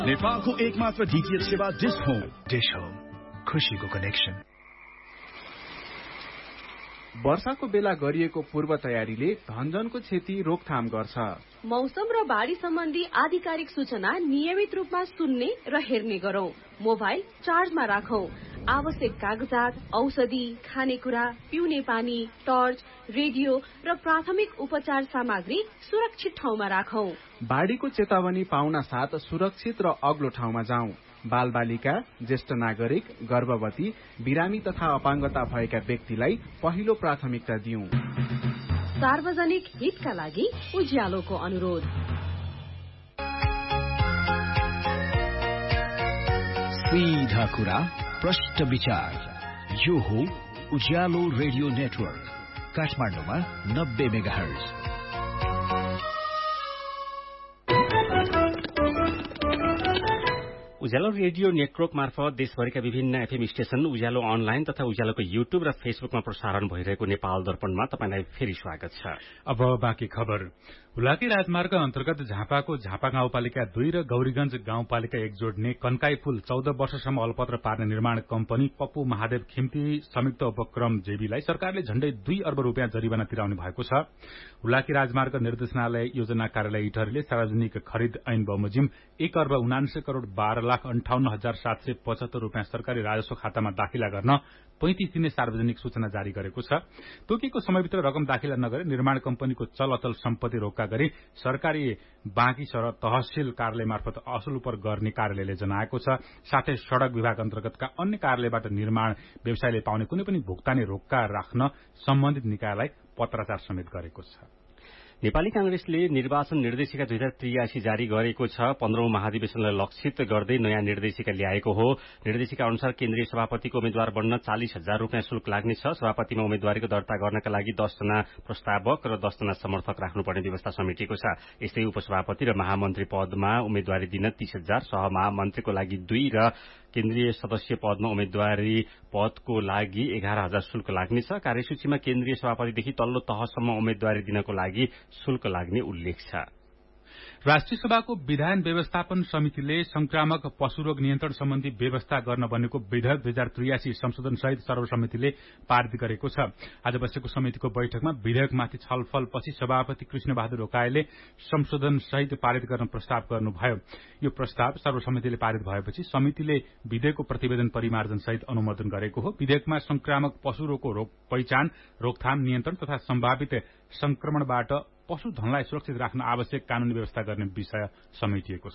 नेपालको एकमात्र डीटीएच सेवा डिश होम। डिश होम, खुशीको कनेक्सन। वर्षाको बेला गरिएको पूर्व तयारीले धनजनको क्षति रोकथाम गर्छ। मौसम र बाढी सम्बन्धी आधिकारिक सूचना नियमित रूपमा सुन्ने र हेर्ने गरौं। मोबाइल चार्जमा राखौं। आवश्यक कागजात, औषधि, खानेकुरा, पिउने पानी, टर्च, रेडियो र प्राथमिक उपचार सामग्री सुरक्षित ठाउँमा राखौं। बाढीको चेतावनी पाउन साथ सुरक्षित र अग्लो ठाउँमा जाउँ। बालबालिका, ज्येष्ठ नागरिक, गर्भवती, बिरामी तथा अपाङ्गता भएका व्यक्तिलाई पहिलो प्राथमिकता दिउँ। सार्वजनिक हितका लागि उज्यालोको अनुरोध। सीधा कुरा, प्रष्ट विचार। यो हो उज्यालो रेडियो नेटवर्क, काठमाडौँमा 90 मेगाहर्ज। उज्यालो रेडियो नेटवर्क मार्फत देशभरिका विभिन्न एफएम स्टेशन, उज्यालो अनलाइन तथा उज्यालोको युट्युब र फेसबुकमा प्रसारण भइरहेको नेपाल दर्पणमा तपाईलाई फेरि स्वागत छ। अब बाँकी खबर। हुलाकी राजमार्ग अन्तर्गत झापाको झापा गाउँपालिका 2 र गौरीगंज गाउँपालिका 1 जोड्ने कन्काई पुल 14 वर्षसम्म अलपत्र पार्ने निर्माण कम्पनी पप्पू महादेव खिम्ती संयुक्त उपक्रम जेबीलाई सरकारले झण्डै 2 अर्ब रुपियाँ जरिवाना तिराउने भएको छ। हुलाकी राजमार्ग निर्देशनालय योजना कार्यालय इटहरीले सार्वजनिक खरिद ऐन बमोजिम 1 अर्ब 79 करोड़ 12,58,775 रुपियाँ सरकारी राजस्व खातामा दाखिला गर्न 35 दिने सार्वजनिक सूचना जारी गरेको छ। तोकेको समयभित्र रकम दाखिला नगरे निर्माण कम्पनीको चल अचल सम्पत्ति रोक्का गरी सरकारी बाँकी शरत तहसील कार्यालय मार्फत असुल उपर गर्ने कार्यालयले जनाएको छ। साथै सड़क विभाग अन्तर्गतका अन्य कार्यालयबाट निर्माण व्यवसायले पाउने कुनै पनि भुक्तानी रोक्का राख्न सम्बन्धित निकायलाई पत्राचार समेत गरेको छ। नेपाली कांग्रेसले निर्वाचन निर्देशिका 2083 जारी गरेको छ। 15औं महाधिवेशनलाई लक्षित गर्दै नयाँ निर्देशिका ल्याएको हो। निर्देशिका अनुसार केन्द्रीय सभापतिको उम्मेद्वार बन्न 40,000 रुपियाँ शुल्क लाग्नेछ। सभापतिमा उम्मेद्वारीको दर्ता गर्नका लागि 10 जना प्रस्तावक र 10 जना समर्थक राख्नुपर्ने व्यवस्था समेटिएको छ। यस्तै उपसभापति र महामन्त्री पदमा उम्मेद्वारी दिन 30,000, सहमहामन्त्रीको लागि 2 र केन्द्रीय सदस्य पदमा उम्मेद्वारी पदको लागि 11,000 शुल्क लाग्नेछ। कार्यसूचीमा केन्द्रीय सभापतिदेखि तल्लो तहसम्म उम्मेद्वारी दिनको लागि शुल्क लाग्ने उल्लेख छ। राष्ट्रिय सभाको विधान व्यवस्थापन समितिले संक्रामक पशुरोग नियन्त्रण सम्बन्धी व्यवस्था गर्न बनेको विधेयक 2083 संशोधन सहित सर्वसम्मतिले पारित गरेको छ। आज बसेको समितिको बैठकमा विधेयकमाथि छलफलपछि सभापति कृष्णबहादुर रोकाईले संशोधन सहित पारित गर्न प्रस्ताव गर्नुभयो। यो प्रस्ताव सर्वसम्मतिले पारित भएपछि समितिले विधेयकको प्रतिवेदन परिमार्जन सहित अनुमोदन गरेको हो। विधेयकमा संक्रामक पशुरोगको पहिचान, रोकथाम, नियन्त्रण तथा सम्भावित संक्रमणबाट पशुधनलाई सुरक्षित राख्न आवश्यक कानूनी व्यवस्था गर्ने विषय समेटिएको छ।